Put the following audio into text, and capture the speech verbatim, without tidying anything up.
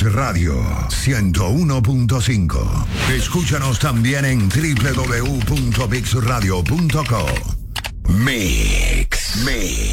Radio ciento uno punto cinco. Escúchanos también en doble u doble u doble u punto mix radio punto co. Mix, Mix.